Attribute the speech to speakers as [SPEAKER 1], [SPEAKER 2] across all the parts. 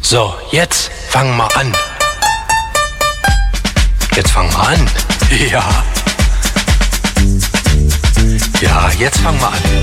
[SPEAKER 1] So, jetzt fangen wir an. Jetzt fangen wir an. Ja. Ja, jetzt fangen wir an.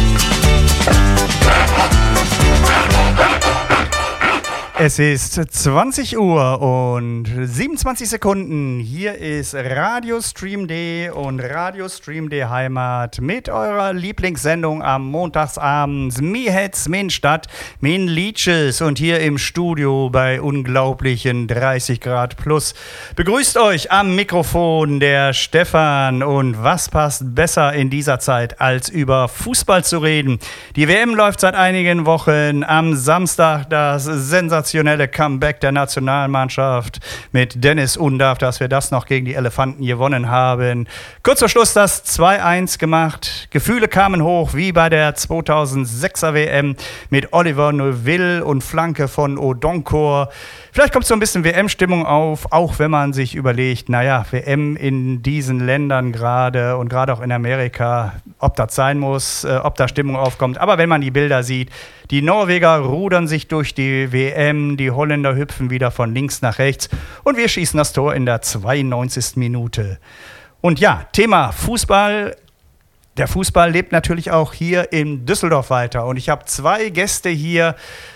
[SPEAKER 2] Es ist 20 Uhr und 27 Sekunden. Hier ist Radio Stream.de und Radio Stream.de Heimat mit eurer Lieblingssendung am Montagsabends. Mi hetz, min Stadt, min Liedjes und hier im Studio bei unglaublichen 30 Grad plus. Begrüßt euch am Mikrofon der Stefan und was passt besser in dieser Zeit als über Fußball zu reden. Die WM läuft seit einigen Wochen. Am Samstag das sensationelle Comeback der Nationalmannschaft mit Dennis Undaff, dass wir das noch gegen die Elefanten gewonnen haben. Kurz vor Schluss das 2-1 gemacht. Gefühle kamen hoch, wie bei der 2006er WM mit Oliver Neuville und Flanke von Odonkor. Vielleicht kommt so ein bisschen WM-Stimmung auf, auch wenn man sich überlegt, naja, WM in diesen Ländern gerade und gerade auch in Amerika, ob das sein muss, ob da Stimmung aufkommt. Aber wenn man die Bilder sieht, die Norweger rudern sich durch die WM, die Holländer hüpfen wieder von links nach rechts und wir schießen das Tor in der 92. Minute. Und ja, Thema Fußball. Der Fußball lebt natürlich auch hier in Düsseldorf weiter und ich habe zwei Gäste hier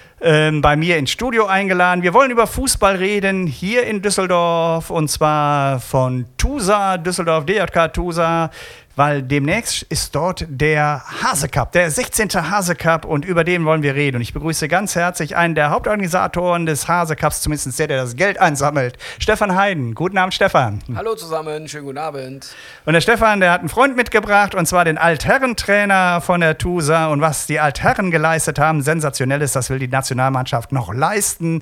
[SPEAKER 2] bei mir ins Studio eingeladen. Wir wollen über Fußball reden, hier in Düsseldorf und zwar von TUSA, Düsseldorf DJK TUSA, weil demnächst ist dort der Hase-Cup, der 16. Hase-Cup und über den wollen wir reden. Und ich begrüße ganz herzlich einen der Hauptorganisatoren des Hase-Cups, zumindest der das Geld einsammelt, Stefan Heiden. Guten Abend, Stefan.
[SPEAKER 3] Hallo zusammen, schönen guten Abend.
[SPEAKER 2] Und der Stefan, der hat einen Freund mitgebracht und zwar den Altherrentrainer von der TUSA und was die Altherren geleistet haben, sensationell ist, das will die Nationalmannschaft noch leisten,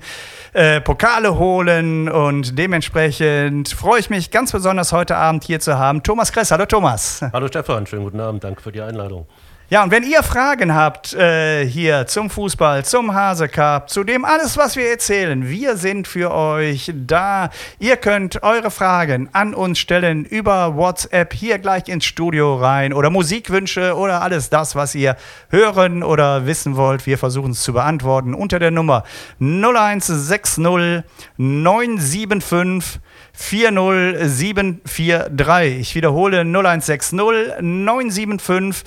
[SPEAKER 2] Pokale holen und dementsprechend freue ich mich ganz besonders heute Abend hier zu haben. Thomas Kress, hallo Thomas.
[SPEAKER 4] Hallo Stefan, schönen guten Abend, danke für die Einladung.
[SPEAKER 2] Ja, und wenn ihr Fragen habt hier zum Fußball, zum Hase-Cup, zu dem alles, was wir erzählen, wir sind für euch da. Ihr könnt eure Fragen an uns stellen über WhatsApp hier gleich ins Studio rein oder Musikwünsche oder alles das, was ihr hören oder wissen wollt. Wir versuchen es zu beantworten unter der Nummer 0160 975 40743. Ich wiederhole 0160 975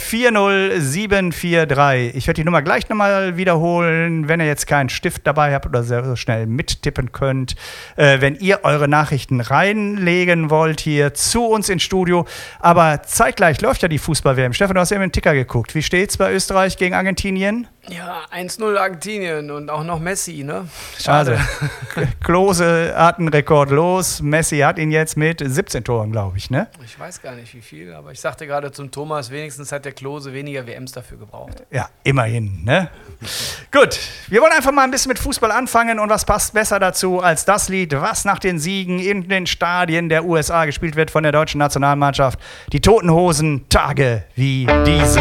[SPEAKER 2] 40743. Ich werde die Nummer gleich nochmal wiederholen, wenn ihr jetzt keinen Stift dabei habt oder sehr schnell mittippen könnt. Wenn ihr eure Nachrichten reinlegen wollt hier zu uns ins Studio. Aber zeitgleich läuft ja die Fußball-WM. Stefan, du hast eben den Ticker geguckt. Wie steht's bei Österreich gegen Argentinien?
[SPEAKER 3] Ja, 1-0 Argentinien und auch noch Messi, ne? Schade.
[SPEAKER 2] Also, Klose hat einen Rekord los. Messi hat ihn jetzt mit 17 Toren, glaube ich, ne?
[SPEAKER 3] Ich weiß gar nicht, wie viel, aber ich sagte gerade zum Thomas, wenigstens hat der Klose weniger WMs dafür gebraucht.
[SPEAKER 2] Ja, immerhin, ne? Gut, wir wollen einfach mal ein bisschen mit Fußball anfangen und was passt besser dazu als das Lied, was nach den Siegen in den Stadien der USA gespielt wird von der deutschen Nationalmannschaft. Die Toten Hosen, Tage wie diese.